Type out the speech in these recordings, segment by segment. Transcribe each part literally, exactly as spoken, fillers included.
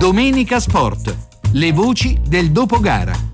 Domenica Sport. Le voci del dopogara.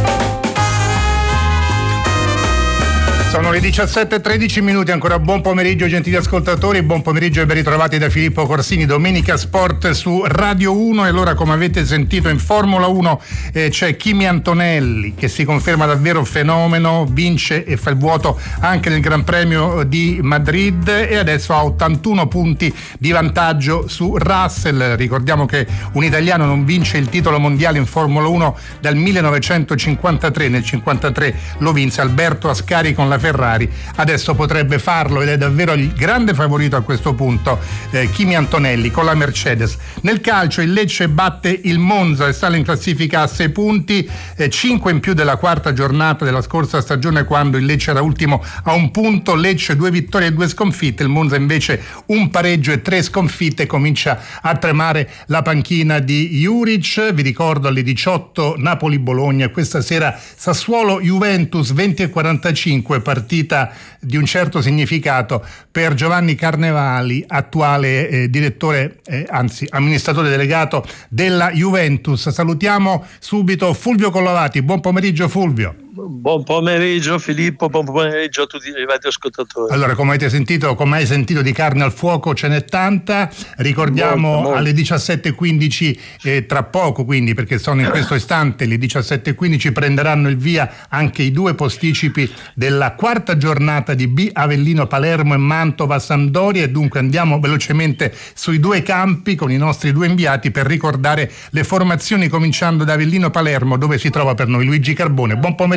Sono le diciassette e tredici minuti, ancora buon pomeriggio gentili ascoltatori, buon pomeriggio e ben ritrovati da Filippo Corsini. Domenica Sport su Radio uno. E allora, come avete sentito, in Formula uno eh, c'è Kimi Antonelli che si conferma davvero fenomeno, vince e fa il vuoto anche nel Gran Premio di Madrid e adesso ha ottantuno punti di vantaggio su Russell. Ricordiamo che un italiano non vince il titolo mondiale in Formula uno dal millenovecentocinquantatré, nel cinquantatré lo vinse Alberto Ascari con la Ferrari, adesso potrebbe farlo ed è davvero il grande favorito a questo punto eh, Kimi Antonelli con la Mercedes. Nel calcio il Lecce batte il Monza e sale in classifica a sei punti, eh, cinque in più della quarta giornata della scorsa stagione quando il Lecce era ultimo a un punto. Lecce due vittorie e due sconfitte, il Monza invece un pareggio e tre sconfitte. Comincia a tremare la panchina di Juric. Vi ricordo alle diciotto Napoli-Bologna, questa sera Sassuolo-Juventus venti e quarantacinque, partita di un certo significato per Giovanni Carnevali, attuale eh, direttore, eh, anzi amministratore delegato della Juventus. Salutiamo subito Fulvio Collovati. Buon pomeriggio Fulvio. Buon pomeriggio Filippo, buon pomeriggio a tutti i radioascoltatori. Allora, come avete sentito, come hai sentito, di carne al fuoco ce n'è tanta. Ricordiamo molto, molto. Alle diciassette e quindici, eh, tra poco quindi, perché sono in questo istante le diciassette e quindici, prenderanno il via anche i due posticipi della quarta giornata di B Avellino Palermo e Mantova Sampdoria, e dunque andiamo velocemente sui due campi con i nostri due inviati per ricordare le formazioni, cominciando da Avellino Palermo, dove si trova per noi Luigi Carbone. Buon pomeriggio.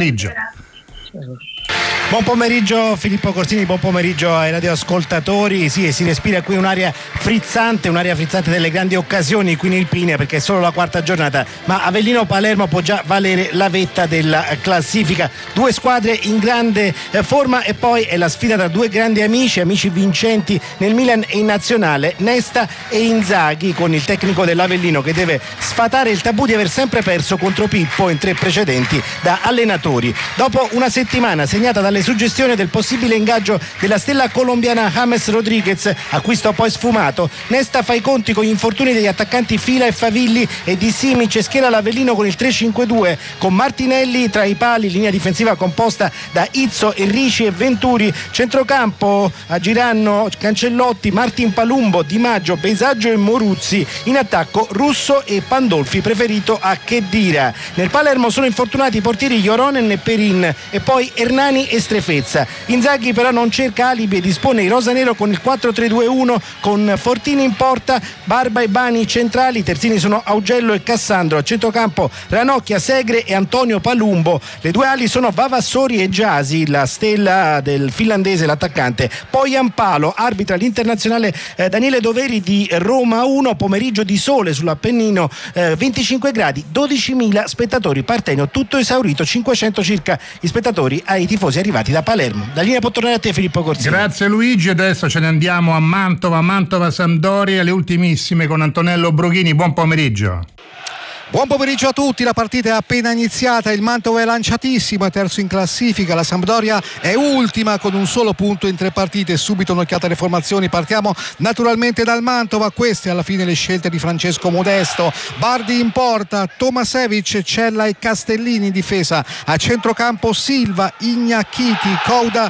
Buon pomeriggio Filippo Corsini, buon pomeriggio ai radioascoltatori. Sì, si respira qui un'aria frizzante, un'aria frizzante delle grandi occasioni qui in Irpinia, perché è solo la quarta giornata, ma Avellino Palermo può già valere la vetta della classifica. Due squadre in grande forma e poi è la sfida tra due grandi amici, amici vincenti nel Milan e in nazionale, Nesta e Inzaghi, con il tecnico dell'Avellino che deve sfatare il tabù di aver sempre perso contro Pippo in tre precedenti da allenatori. Dopo una settimana segnata dalle suggestioni del possibile ingaggio della stella colombiana James Rodriguez, acquisto poi sfumato, Nesta fa i conti con gli infortuni degli attaccanti Fila e Favilli e di Simic e schiera l'Avellino con il tre cinque due, con Martinelli tra i pali, linea difensiva composta da Izzo, Enrici e Venturi, centrocampo agiranno Cancellotti, Martin Palumbo, Di Maggio, Beisaggio e Moruzzi, in attacco Russo e Pandolfi, preferito a Khedira. Nel Palermo sono infortunati i portieri Joronen e Perin e poi Hernani e Strefezza. Inzaghi però non cerca alibi e dispone i rosanero con il quattro tre due uno, con Fortini in porta, Barba e Bani centrali, terzini sono Augello e Cassandro, a centrocampo Ranocchia, Segre e Antonio Palumbo. Le due ali sono Vavassori e Giasi, la stella del finlandese, l'attaccante. Poi Ampalo, arbitra l'internazionale eh, Daniele Doveri di Roma uno, pomeriggio di sole sull'Appennino, eh, venticinque gradi, dodicimila spettatori, Partenio tutto esaurito, cinquecento circa gli spettatori ai tifosi arrivati da Palermo. La linea può tornare a te Filippo Corsini. Grazie Luigi, adesso ce ne andiamo a Mantova, Mantova Sampdoria, le ultimissime con Antonello Broghini. Buon pomeriggio. Buon pomeriggio a tutti, la partita è appena iniziata, il Mantova è lanciatissimo, è terzo in classifica, la Sampdoria è ultima con un solo punto in tre partite. Subito un'occhiata alle formazioni, partiamo naturalmente dal Mantova, queste alla fine le scelte di Francesco Modesto. Bardi in porta, Tomasevic, Cella e Castellini in difesa, a centrocampo Silva, Ignacchiti, Couda